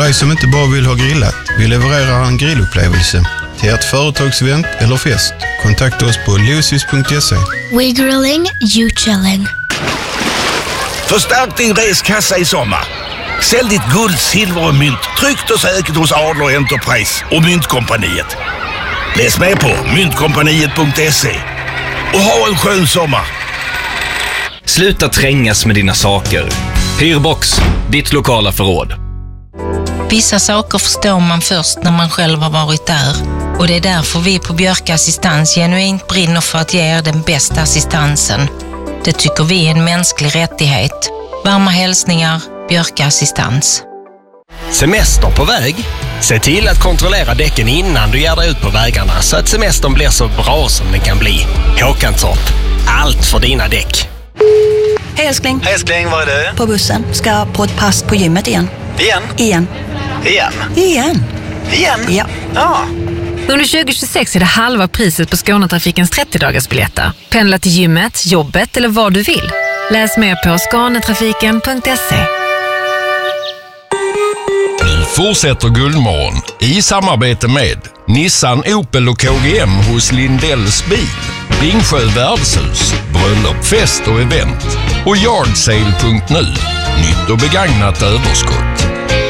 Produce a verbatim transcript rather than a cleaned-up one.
dig som inte bara vill ha grillat, vi levererar en grillupplevelse till ert företagsevent eller fest. Kontakta oss på lucis punkt se. We grilling, you chilling. Förstärk din reskassa i sommar. Sälj ditt guld, silver och mynt tryggt och säkert hos Adler Enterprise och Myntkompaniet. Läs med på myntkompaniet punkt se och ha en skön sommar. Sluta trängas med dina saker. Hyrbox, ditt lokala förråd. Vissa saker förstår man först när man själv har varit där. Och det är därför vi på Björka Assistans genuint brinner för att ge er den bästa assistansen. Det tycker vi är en mänsklig rättighet. Varma hälsningar, Björka Assistans. Semester på väg? Se till att kontrollera däcken innan du ger dig ut på vägarna så att semestern blir så bra som den kan bli. Håkantorp, allt för dina däck. Hej älskling. Hej älskling, vad är det? På bussen. Ska på ett pass på gymmet igen. Igen? Igen. Igen? Igen. Igen? Ja. Ja. Under tjugo tjugosex är det halva priset på Skånetrafikens trettio-dagarsbiljetter. Pendla till gymmet, jobbet eller vad du vill. Läs mer på skånetrafiken punkt se. Nu fortsätter Guldmorgon i samarbete med Nissan, Opel och K G M hos Lindells bil, Bingsjö värdshus, bröllop, fest och event och yardsale punkt nu. Nytt och begagnat överskott.